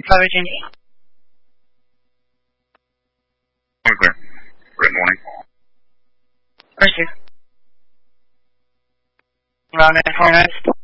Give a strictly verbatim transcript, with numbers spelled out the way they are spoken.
coverage Indy. Clear. Good morning. First two. Round nine four nine.